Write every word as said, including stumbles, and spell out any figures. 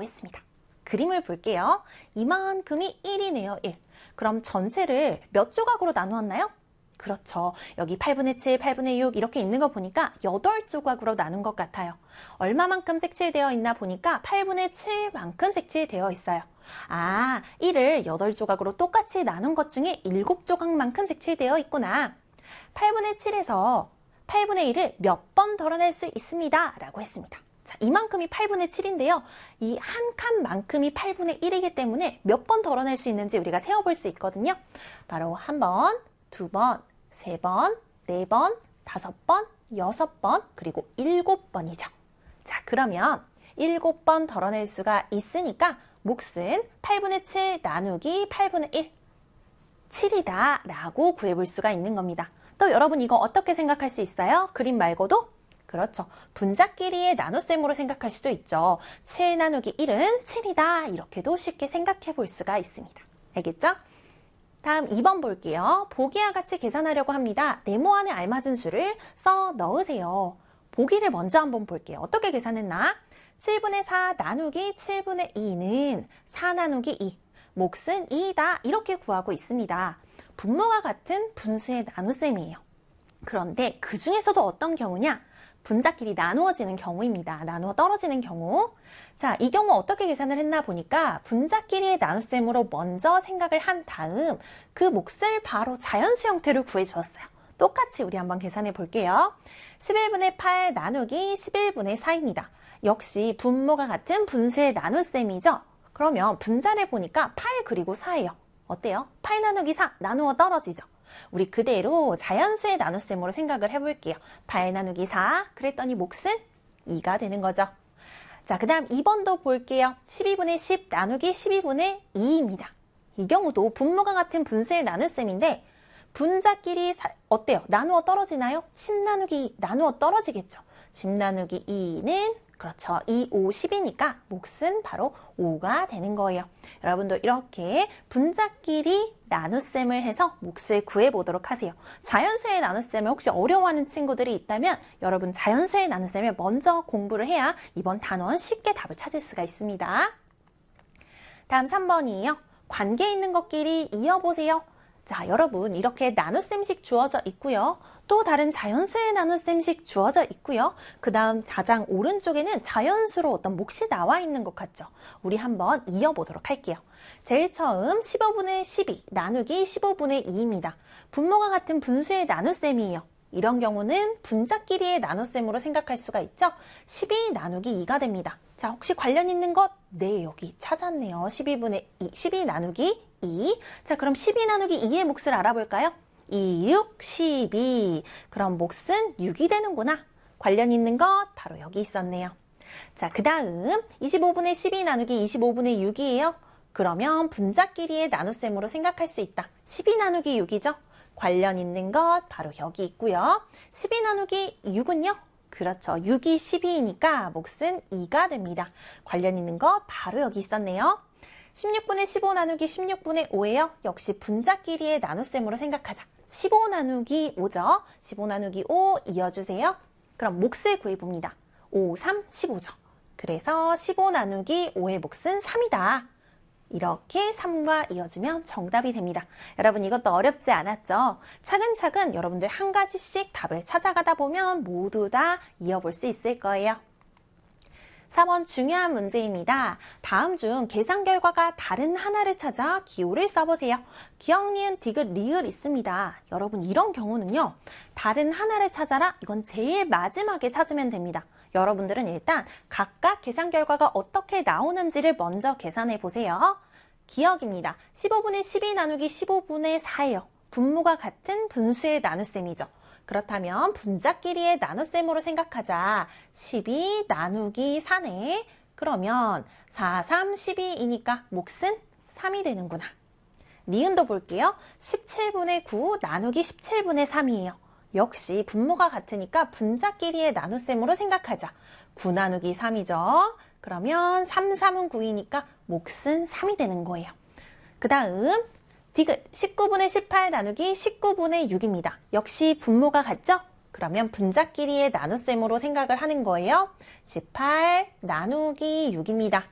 라고 했습니다. 그림을 볼게요. 이만큼이 일이네요. 일. 그럼 전체를 몇 조각으로 나누었나요? 그렇죠. 여기 팔분의 칠, 팔분의 육 이렇게 있는 거 보니까 여덟 조각으로 나눈 것 같아요. 얼마만큼 색칠되어 있나 보니까 팔분의 칠만큼 색칠되어 있어요. 아, 일을 여덟 조각으로 똑같이 나눈 것 중에 일곱 조각만큼 색칠되어 있구나. 팔분의 칠에서 팔분의 일을 몇 번 덜어낼 수 있습니다. 라고 했습니다. 자, 이만큼이 팔분의 칠인데요. 이 한 칸만큼이 팔분의 일이기 때문에 몇 번 덜어낼 수 있는지 우리가 세어볼 수 있거든요. 바로 한 번, 두 번, 세 번, 네 번, 다섯 번, 여섯 번, 그리고 일곱 번이죠. 자, 그러면 일곱 번 덜어낼 수가 있으니까 몫은 팔분의 칠 나누기 팔분의 일, 칠이다 라고 구해볼 수가 있는 겁니다. 또 여러분 이거 어떻게 생각할 수 있어요? 그림 말고도? 그렇죠. 분자끼리의 나눗셈으로 생각할 수도 있죠. 칠 나누기 일은 칠이다 이렇게도 쉽게 생각해 볼 수가 있습니다. 알겠죠? 다음 이 번 볼게요. 보기와 같이 계산하려고 합니다. 네모 안에 알맞은 수를 써 넣으세요. 보기를 먼저 한번 볼게요. 어떻게 계산했나? 칠분의 사 나누기 칠분의 이는 사 나누기 이, 몫은 이다 이렇게 구하고 있습니다. 분모가 같은 분수의 나눗셈이에요. 그런데 그 중에서도 어떤 경우냐? 분자끼리 나누어지는 경우입니다. 나누어 떨어지는 경우. 자, 이 경우 어떻게 계산을 했나 보니까 분자끼리의 나눗셈으로 먼저 생각을 한 다음 그 몫을 바로 자연수 형태로 구해주었어요. 똑같이 우리 한번 계산해 볼게요. 십일분의 팔 나누기 십일분의 사입니다. 역시 분모가 같은 분수의 나눗셈이죠. 그러면 분자를 보니까 팔 그리고 사예요. 어때요? 팔 나누기 사 나누어 떨어지죠. 우리 그대로 자연수의 나눗셈으로 생각을 해볼게요. 팔 나누기 사 그랬더니 몫은 이가 되는 거죠. 자, 그 다음 이 번도 볼게요. 십이분의 십 나누기 십이분의 이입니다. 이 경우도 분모가 같은 분수의 나눗셈인데 분자끼리 사, 어때요? 나누어 떨어지나요? 십 나누기 이 나누어 떨어지겠죠. 십 나누기 이는 그렇죠. 이, 오, 십이니까 몫은 바로 오가 되는 거예요. 여러분도 이렇게 분자끼리 나눗셈을 해서 몫을 구해보도록 하세요. 자연수의 나눗셈을 혹시 어려워하는 친구들이 있다면 여러분 자연수의 나눗셈을 먼저 공부를 해야 이번 단원 쉽게 답을 찾을 수가 있습니다. 다음 삼 번이에요. 관계 있는 것끼리 이어보세요. 자, 여러분 이렇게 나눗셈식 주어져 있고요. 또 다른 자연수의 나눗셈식 주어져 있고요. 그 다음 가장 오른쪽에는 자연수로 어떤 몫이 나와 있는 것 같죠. 우리 한번 이어보도록 할게요. 제일 처음 십오분의 십이 나누기 십오분의 이입니다. 분모가 같은 분수의 나눗셈이에요. 이런 경우는 분자끼리의 나눗셈으로 생각할 수가 있죠. 십이 나누기 이가 됩니다. 자, 혹시 관련 있는 것? 네, 여기 찾았네요. 십이분의 이, 십이 나누기 이. 자, 그럼 십이 나누기 이의 몫을 알아볼까요? 이, 육, 십이. 그럼 몫은 육이 되는구나. 관련 있는 것 바로 여기 있었네요. 자, 그 다음 이십오분의 십이 나누기 이십오분의 육이에요. 그러면 분자끼리의 나눗셈으로 생각할 수 있다. 십이 나누기 육이죠. 관련 있는 것 바로 여기 있고요. 십이 나누기 육은요. 그렇죠. 육이 십이이니까 몫은 이가 됩니다. 관련 있는 것 바로 여기 있었네요. 십육분의 십오 나누기 십육분의 오예요. 역시 분자끼리의 나눗셈으로 생각하자. 십오 나누기 오죠. 십오 나누기 오 이어주세요. 그럼 몫을 구해봅니다. 오, 삼, 십오죠. 그래서 십오 나누기 오의 몫은 삼이다. 이렇게 삼과 이어주면 정답이 됩니다. 여러분 이것도 어렵지 않았죠? 차근차근 여러분들 한 가지씩 답을 찾아가다 보면 모두 다 이어볼 수 있을 거예요. 사 번 중요한 문제입니다. 다음 중 계산 결과가 다른 하나를 찾아 기호를 써보세요. 기억, 니은, 디귿, 리을 있습니다. 여러분 이런 경우는요. 다른 하나를 찾아라. 이건 제일 마지막에 찾으면 됩니다. 여러분들은 일단 각각 계산 결과가 어떻게 나오는지를 먼저 계산해 보세요. 기억입니다. 십오분의 십이 나누기 십오분의 사예요. 분모가 같은 분수의 나눗셈이죠. 그렇다면 분자끼리의 나눗셈으로 생각하자. 십이 나누기 사네. 그러면 사, 삼, 십이이니까 몫은 삼이 되는구나. 니은도 볼게요. 십칠분의 구 나누기 십칠분의 삼이에요. 역시 분모가 같으니까 분자끼리의 나눗셈으로 생각하자. 구 나누기 삼이죠. 그러면 삼, 삼은 구이니까 몫은 삼이 되는 거예요. 그 다음 디귿 십구분의 십팔 나누기 십구분의 육입니다. 역시 분모가 같죠? 그러면 분자끼리의 나눗셈으로 생각을 하는 거예요. 십팔 나누기 육입니다.